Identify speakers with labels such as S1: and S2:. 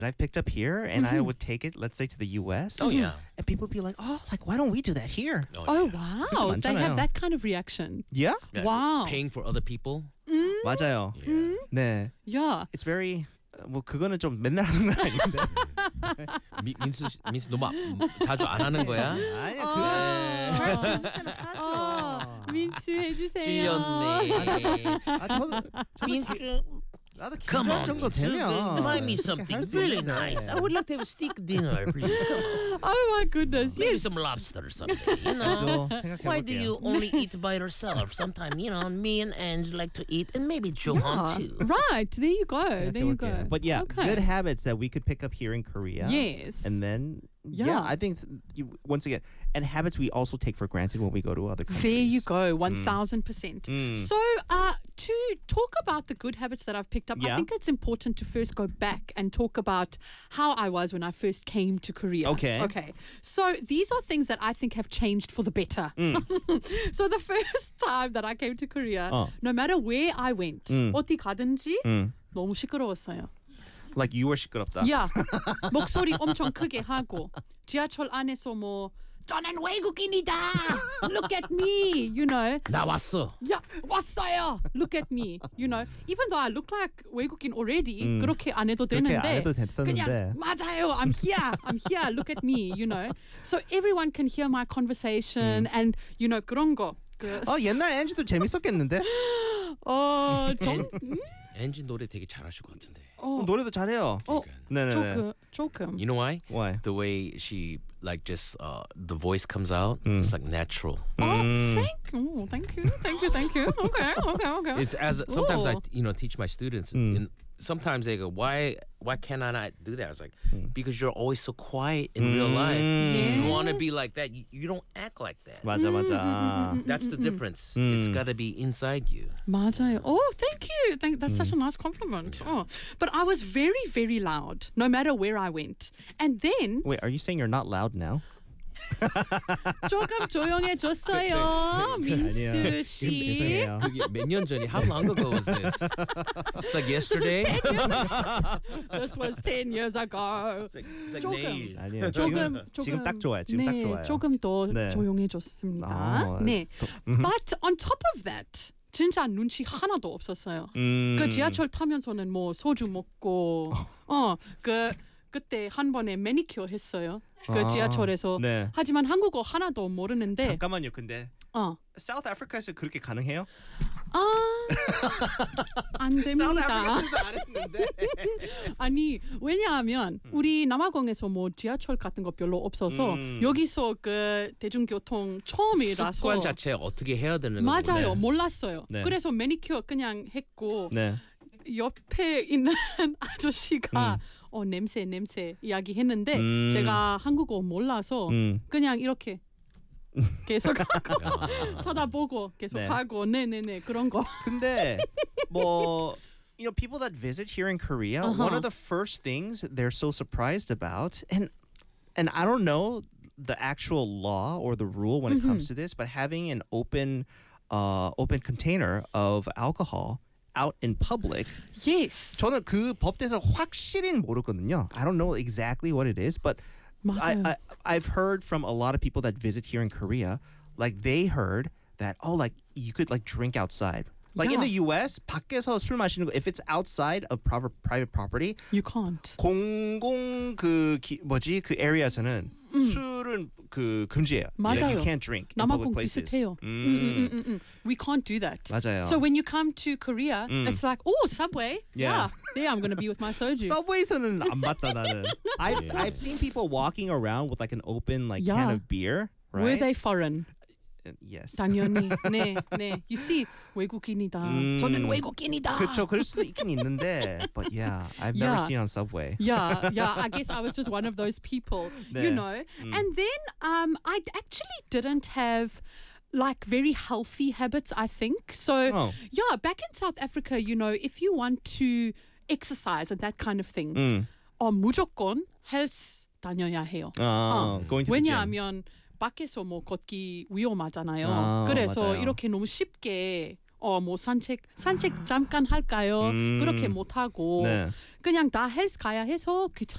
S1: that I've picked up here, and I would take it, let's say, to the U.S.
S2: Oh, yeah.
S1: And people would be like, "Oh, like why don't we do that here?"
S3: Oh, wow. They have
S1: 많잖아요.
S3: that kind of reaction.
S1: Yeah,
S2: Yeah,
S3: Wow.
S2: Paying for other people.
S1: 맞아요.
S2: Yeah.
S1: 네,
S3: Yeah.
S1: it's very. 뭐 그거는 좀 맨날 하는 건 아닌데.
S2: 민수 너무 자주 안 하는 거야?
S1: 아니야,
S3: 민수 해주세요.
S2: 찔렸네.
S1: 저도
S2: 민수.
S1: 나도
S2: Come
S1: 기절
S2: on,
S1: 정도
S2: Minsu,
S1: 되면
S2: buy me something really nice. I would like to have a steak dinner, please. Come on.
S3: Oh my goodness.
S2: Maybe
S3: Yes.
S2: some lobster someday. You know. Why do you only eat by yourself? Sometimes, me and Ange like to eat, and maybe Johan too.
S3: Right. There you go. There you go.
S1: But yeah,
S3: Okay.
S1: good habits that we could pick up here in Korea.
S3: Yes.
S1: And then,
S3: Yeah.
S1: I think once again, and habits we also take for granted when we go to other countries.
S3: There you go, 1000%.
S1: Mm.
S3: So, to talk about the good habits that I've picked up, I
S1: Yeah.
S3: think it's important to first go back and talk about how I was when I first came to Korea.
S1: Okay.
S3: Okay. So, these are things that I think have changed for the better.
S1: Mm.
S3: So, the first time that I came to Korea, no matter where I went, 어디 가든지 너무 시끄러웠어요.
S1: Like you were 시끄럽다.
S3: 야, 목소리 엄청 크게 하고 지하철 안에서 뭐 저는 외국인이다. Look at me,
S2: 나 왔어.
S3: 야, 왔어요. Look at me, Even though I look like 외국인 already, 그렇게 안 해도
S1: 그렇게
S3: 되는데
S1: 안 해도 됐었는데.
S3: 그냥 맞아요. I'm here. Look at me, So everyone can hear my conversation and 그런 거.
S1: 옛날 앤지도 재밌었겠는데?
S3: 좀
S2: 엔진 노래 되게 잘하실 것 같은데.
S1: 노래도 잘해요. 네네네.
S3: 조금.
S2: You know why?
S1: Why?
S2: The way she just the voice comes out, it's like natural.
S3: Thank you. Okay.
S2: It's as sometimes I
S3: Ooh.
S2: teach my students, and sometimes they go, why can I not do that? I was like, because you're always so quiet in real life. You want to be like that. You don't act like that.
S1: 맞아.
S2: That's the difference. It's got to be inside you.
S3: 맞아요. Oh, thank you. That's such a nice compliment. Oh, but I was very, very loud, no matter where I went. And then
S1: Wait, are you saying you're not loud now?
S3: 조금 조용해졌어요, 민수 씨.
S1: 죄송해요.
S2: 그게 몇 년 전이? How long ago was this? It's like yesterday.
S3: This was 10 years ago.
S2: It's like
S3: 조금.
S2: 내일.
S1: 아니에요. 지금 딱 좋아요. 지금 딱 좋아요.
S3: 조금 더
S1: 네.
S3: 조용해졌습니다. 네. But on top of that, 진짜 눈치 하나도 없었어요. 그 지하철 타면서는 뭐 소주 먹고, 그때 한 번에 매니큐어 했어요. 그 지하철에서.
S1: 네.
S3: 하지만 한국어 하나도 모르는데.
S1: 잠깐만요. 근데 South Africa에서 그렇게 가능해요?
S3: 안 됩니다.
S1: 안 했는데.
S3: 아니 왜냐하면 우리 남아공에서 뭐 지하철 같은 거 별로 없어서 여기서 그 대중교통 처음이라서
S2: 습관 자체 어떻게 해야 되는
S3: 맞아요.
S2: 거구나.
S3: 몰랐어요.
S1: 네.
S3: 그래서 매니큐어 그냥 했고
S1: 네.
S3: 옆에 있는 아저씨가 냄새 이야기했는데 제가 한국어 몰라서 그냥 이렇게 계속 하고 쳐다보고 계속
S1: 네.
S3: 하고 네네네 그런 거.
S1: 근데 뭐 people that visit here in Korea, one of the first things they're so surprised about, and I don't know the actual law or the rule when it comes to this, but having an open container of alcohol out in public.
S3: Yes.
S1: 저는 그 법대에서 확실히는 모르거든요. I don't know exactly what it is, but
S3: 맞아요.
S1: I've heard from a lot of people that visit here in Korea, like they heard that like you could like drink outside. Like in
S3: Yeah.
S1: the US, 밖에서 술 마시는 거, if it's outside of private property,
S3: You can't.
S1: 공공 그 area에서는 술은 그 금지예요.
S3: 맞아요.
S1: Like you can't drink in public
S3: 남아공
S1: places.
S3: 비슷해요. We can't do that.
S1: 맞아요.
S3: So when you come to Korea, it's like, oh, Subway.
S1: Yeah.
S3: There I'm going to be with my soju.
S1: Subway에서는 안 봤다 나는. I've seen people walking around with like an open like can
S3: Yeah.
S1: of beer. Right?
S3: Were they foreign?
S1: Yes.
S3: 당연히. 네. You see, 외국인이다. 저는 외국인이다.
S1: 그렇죠. 그럴 수도 있긴 있는데, but yeah, I've never
S3: Yeah.
S1: seen on Subway.
S3: Yeah. I guess I was just one of those people,
S1: 네.
S3: you know. And then I actually didn't have like very healthy habits, I think. So, yeah, back in South Africa, if you want to exercise and that kind of thing, 무조건 헬스 다녀야 해요.
S1: Going to the gym.
S3: 왜냐하면 밖에서 뭐 걷기 위험하잖아요. 그래서
S1: 맞아요.
S3: 이렇게 너무 쉽게 뭐 산책 잠깐 할까요? 그렇게 못 하고
S1: 네.
S3: 그냥 다 헬스 가야 해서 귀찮.